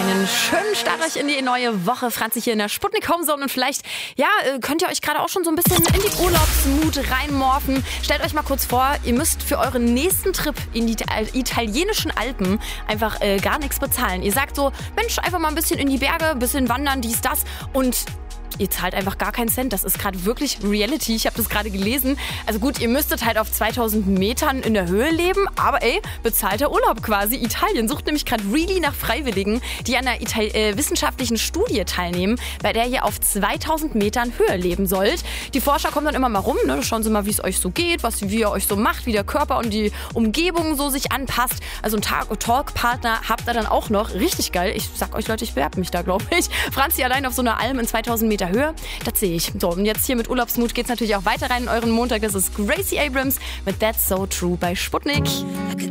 Einen schönen Start euch in die neue Woche. Franzi hier in der Sputnik Homezone. Und vielleicht, könnt ihr euch gerade auch schon so ein bisschen in die Urlaubsmut reinmorphen. Stellt euch mal kurz vor, ihr müsst für euren nächsten Trip in die italienischen Alpen einfach gar nichts bezahlen. Ihr sagt so, Mensch, einfach mal ein bisschen in die Berge, ein bisschen wandern, dies, das. Und ihr zahlt einfach gar keinen Cent. Das ist gerade wirklich Reality. Ich habe das gerade gelesen. Also gut, ihr müsstet halt auf 2000 Metern in der Höhe leben, aber bezahlter Urlaub quasi. Italien sucht nämlich gerade really nach Freiwilligen, die an einer wissenschaftlichen Studie teilnehmen, bei der ihr auf 2000 Metern Höhe leben sollt. Die Forscher kommen dann immer mal rum, ne? Schauen sie mal, wie es euch so geht, wie ihr euch so macht, wie der Körper und die Umgebung so sich anpasst. Also einen Talkpartner habt ihr dann auch noch. Richtig geil. Ich sag euch, Leute, ich bewerbe mich da, glaube ich. Franzi allein auf so einer Alm in 2000 Meter Höhe, das sehe ich. So, und jetzt hier mit Urlaubsmut geht's natürlich auch weiter rein in euren Montag. Das ist Gracie Abrams mit That's So True bei Sputnik.